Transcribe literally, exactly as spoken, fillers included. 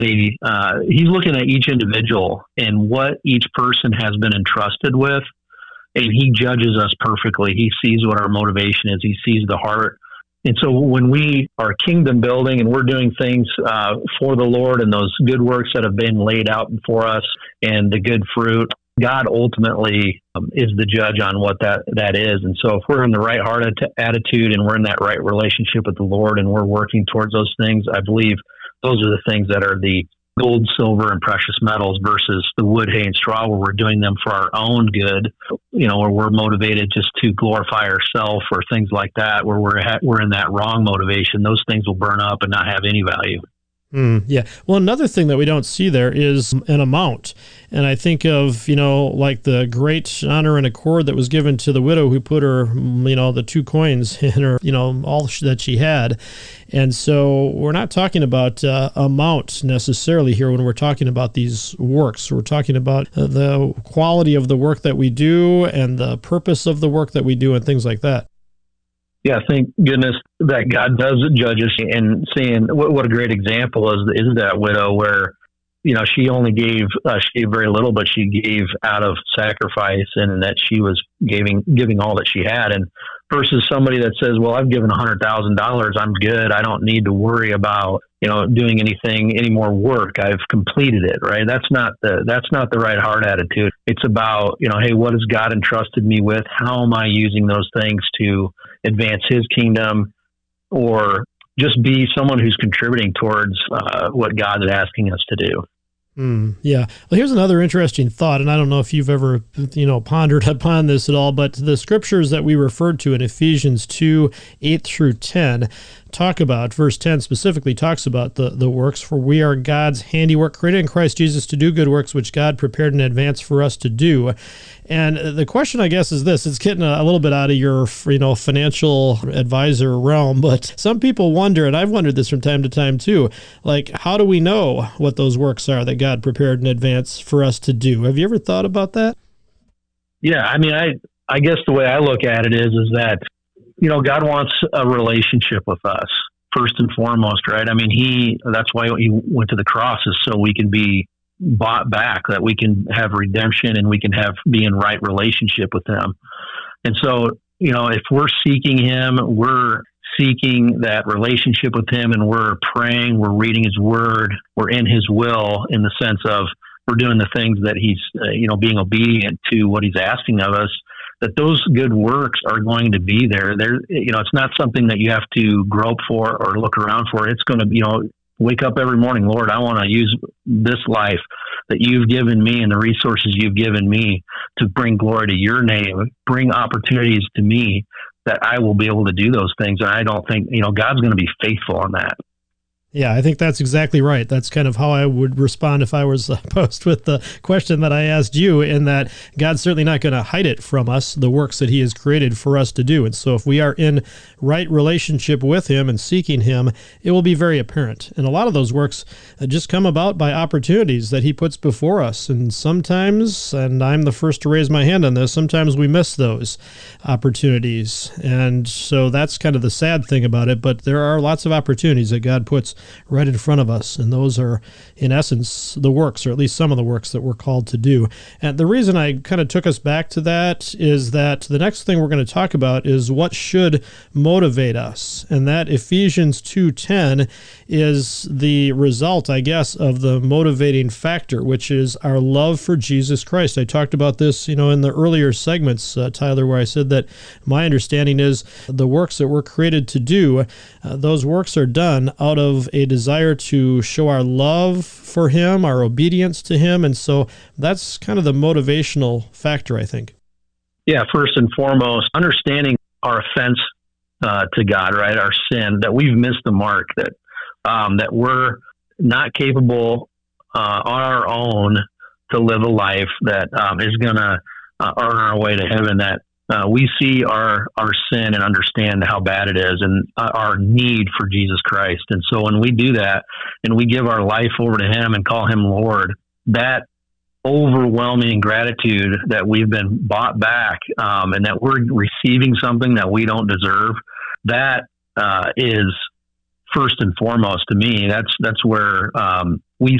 the uh, he's looking at each individual and what each person has been entrusted with, and he judges us perfectly. He sees what our motivation is. He sees the heart. And so when we are kingdom building and we're doing things uh, for the Lord and those good works that have been laid out before us and the good fruit, God ultimately um, is the judge on what that, that is. And so if we're in the right heart at- attitude and we're in that right relationship with the Lord and we're working towards those things, I believe those are the things that are the gold, silver, and precious metals versus the wood, hay, and straw, where we're doing them for our own good, you know, where we're motivated just to glorify ourselves or things like that, where we're ha- we're in that wrong motivation. Those things will burn up and not have any value. Mm, yeah. Well, another thing that we don't see there is an amount. And I think of, you know, like the great honor and accord that was given to the widow who put her, you know, the two coins in her, you know, all that she had. And so we're not talking about uh, amount necessarily here when we're talking about these works. We're talking about uh, the quality of the work that we do and the purpose of the work that we do and things like that. Yeah, thank goodness that God does judge us, and seeing what, what a great example is is that widow where, you know, she only gave uh, she gave very little, but she gave out of sacrifice, and that she was giving giving all that she had, and versus somebody that says, well, I've given a hundred thousand dollars, I'm good, I don't need to worry about, you know, doing anything, any more work, I've completed it, right? That's not the that's not the right heart attitude. It's about, you know, hey, what has God entrusted me with? How am I using those things to advance His kingdom, or just be someone who's contributing towards uh, what God is asking us to do? Mm, yeah. Well, here's another interesting thought, and I don't know if you've ever, you know, pondered upon this at all, but the scriptures that we referred to in Ephesians two, eight through ten talk about, verse ten specifically talks about the, the works, for we are God's handiwork, created in Christ Jesus to do good works, which God prepared in advance for us to do. And the question, I guess, is this. It's getting a, a little bit out of your, you know, financial advisor realm, but some people wonder, and I've wondered this from time to time too, like, how do we know what those works are that God prepared in advance for us to do? Have you ever thought about that? Yeah, I mean, I, I guess the way I look at it is, is that, you know, God wants a relationship with us first and foremost, right? I mean, he, that's why he went to the cross, is so we can be bought back, that we can have redemption and we can have, be in right relationship with Him. And so, you know, if we're seeking Him, we're seeking that relationship with Him, and we're praying, we're reading His Word, we're in His will, in the sense of we're doing the things that He's, uh, you know, being obedient to what He's asking of us, that those good works are going to be there. There, you know, it's not something that you have to grope for or look around for. It's going to, you know, wake up every morning, Lord, I want to use this life that You've given me and the resources You've given me to bring glory to Your name, bring opportunities to me that I will be able to do those things. And I don't think, you know, God's going to be faithful on that. Yeah, I think that's exactly right. That's kind of how I would respond if I was posed with the question that I asked you, in that God's certainly not going to hide it from us, the works that He has created for us to do. And so if we are in right relationship with Him and seeking Him, it will be very apparent. And a lot of those works just come about by opportunities that He puts before us. And sometimes, and I'm the first to raise my hand on this, sometimes we miss those opportunities. And so that's kind of the sad thing about it. But there are lots of opportunities that God puts right in front of us, and those are, in essence, the works, or at least some of the works that we're called to do. And the reason I kind of took us back to that is that the next thing we're going to talk about is what should motivate us, and that Ephesians two ten is the result, I guess, of the motivating factor, which is our love for Jesus Christ. I talked about this, you know, in the earlier segments, uh, Tyler, where I said that my understanding is the works that we're created to do, uh, those works are done out of a desire to show our love for Him, our obedience to Him. And so that's kind of the motivational factor, I think. Yeah, first and foremost, understanding our offense uh, to God, right? Our sin, that we've missed the mark, that um, that we're not capable uh, on our own to live a life that um, is going to uh, earn our way to heaven, that Uh, we see our, our sin and understand how bad it is, and uh, our need for Jesus Christ. And so when we do that and we give our life over to Him and call Him Lord, that overwhelming gratitude that we've been bought back, um, and that we're receiving something that we don't deserve, that uh, is first and foremost to me. That's that's where um,